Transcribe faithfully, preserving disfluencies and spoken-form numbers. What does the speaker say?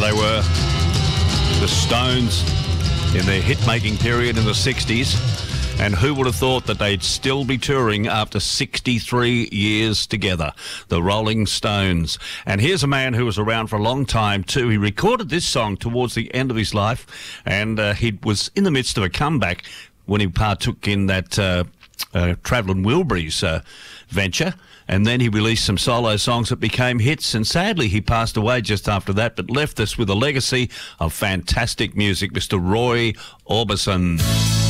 they were, the Stones, in their hit-making period in the sixties. And who would have thought that they'd still be touring after sixty-three years together? The Rolling Stones. And here's a man who was around for a long time too. He recorded this song towards the end of his life, and uh, he was in the midst of a comeback when he partook in that uh, uh, Travelling Wilburys uh, venture. And then he released some solo songs that became hits, and sadly he passed away just after that, but left us with a legacy of fantastic music, Mister Roy Orbison.